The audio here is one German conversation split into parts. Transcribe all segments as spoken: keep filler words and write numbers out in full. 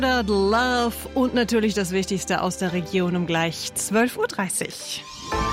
Love und natürlich das Wichtigste aus der Region um gleich zwölf Uhr dreißig.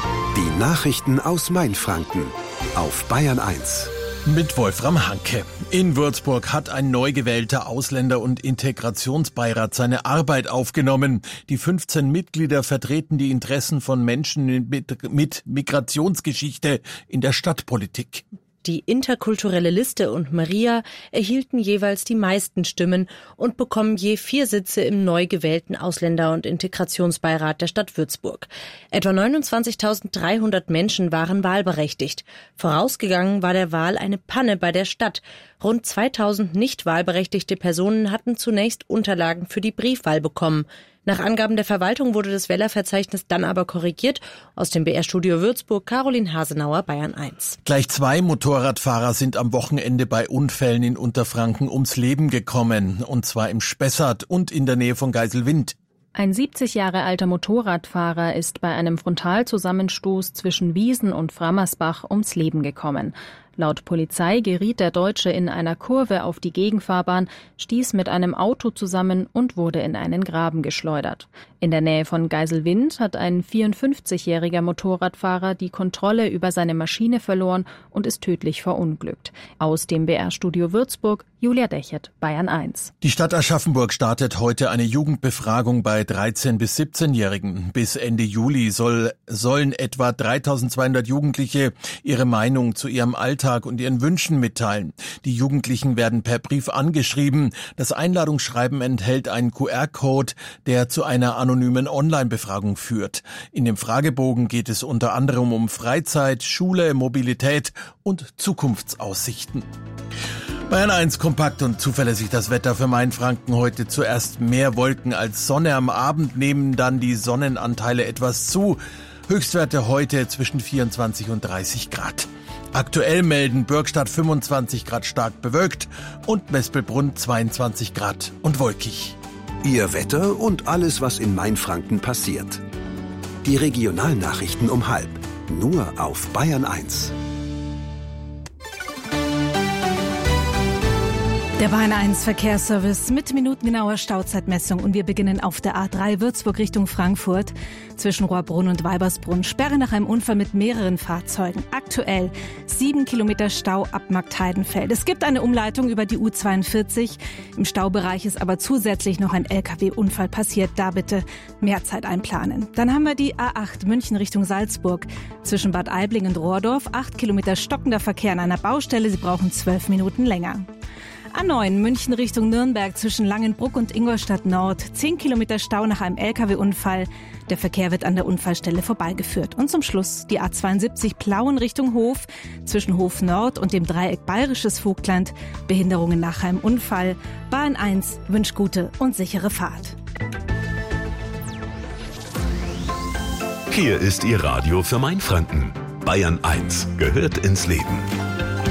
Die Nachrichten aus Mainfranken auf Bayern eins. Mit Wolfram Hanke. In Würzburg hat ein neu gewählter Ausländer- und Integrationsbeirat seine Arbeit aufgenommen. Die fünfzehn Mitglieder vertreten die Interessen von Menschen mit, mit Migrationsgeschichte in der Stadtpolitik. Die interkulturelle Liste und Maria erhielten jeweils die meisten Stimmen und bekommen je vier Sitze im neu gewählten Ausländer- und Integrationsbeirat der Stadt Würzburg. Etwa neunundzwanzigtausenddreihundert Menschen waren wahlberechtigt. Vorausgegangen war der Wahl eine Panne bei der Stadt. Rund zweitausend nicht wahlberechtigte Personen hatten zunächst Unterlagen für die Briefwahl bekommen. Nach Angaben der Verwaltung wurde das Wählerverzeichnis dann aber korrigiert. Aus dem B R-Studio Würzburg, Caroline Hasenauer, Bayern eins. Gleich zwei Motorradfahrer sind am Wochenende bei Unfällen in Unterfranken ums Leben gekommen. Und zwar im Spessart und in der Nähe von Geiselwind. Ein siebzig Jahre alter Motorradfahrer ist bei einem Frontalzusammenstoß zwischen Wiesen und Frammersbach ums Leben gekommen. Laut Polizei geriet der Deutsche in einer Kurve auf die Gegenfahrbahn, stieß mit einem Auto zusammen und wurde in einen Graben geschleudert. In der Nähe von Geiselwind hat ein vierundfünfzigjähriger Motorradfahrer die Kontrolle über seine Maschine verloren und ist tödlich verunglückt. Aus dem B R-Studio Würzburg, Julia Dechert, Bayern eins. Die Stadt Aschaffenburg startet heute eine Jugendbefragung bei dreizehn- bis siebzehnjährigen. Bis Ende Juli soll, sollen etwa dreitausendzweihundert Jugendliche ihre Meinung zu ihrem Alltag und ihren Wünschen mitteilen. Die Jugendlichen werden per Brief angeschrieben. Das Einladungsschreiben enthält einen Q R-Code, der zu einer anonymen Online-Befragung führt. In dem Fragebogen geht es unter anderem um Freizeit, Schule, Mobilität und Zukunftsaussichten. Bayern eins kompakt und zuverlässig das Wetter für Mainfranken. Heute zuerst mehr Wolken als Sonne. Am Abend nehmen dann die Sonnenanteile etwas zu. Höchstwerte heute zwischen vierundzwanzig und dreißig Grad. Aktuell melden Bürgstadt fünfundzwanzig Grad stark bewölkt und Mespelbrunn zweiundzwanzig Grad und wolkig. Ihr Wetter und alles, was in Mainfranken passiert. Die Regionalnachrichten um halb. Nur auf Bayern eins. Der Bayern eins Verkehrsservice mit minutengenauer Stauzeitmessung und wir beginnen auf der A drei Würzburg Richtung Frankfurt. Zwischen Rohrbrunn und Weibersbrunn Sperre nach einem Unfall mit mehreren Fahrzeugen. Aktuell sieben Kilometer Stau ab Marktheidenfeld. Es gibt eine Umleitung über die U zweiundvierzig. Im Staubereich ist aber zusätzlich noch ein L K W-Unfall passiert. Da bitte mehr Zeit einplanen. Dann haben wir die A acht München Richtung Salzburg. Zwischen Bad Aibling und Rohrdorf acht Kilometer stockender Verkehr an einer Baustelle. Sie brauchen zwölf Minuten länger. A neun München Richtung Nürnberg zwischen Langenbruck und Ingolstadt Nord. zehn Kilometer Stau nach einem L K W-Unfall. Der Verkehr wird an der Unfallstelle vorbeigeführt. Und zum Schluss die A zweiundsiebzig Plauen Richtung Hof. Zwischen Hof Nord und dem Dreieck Bayerisches Vogtland. Behinderungen nach einem Unfall. Bayern eins wünscht gute und sichere Fahrt. Hier ist Ihr Radio für Mainfranken. Bayern eins gehört ins Leben.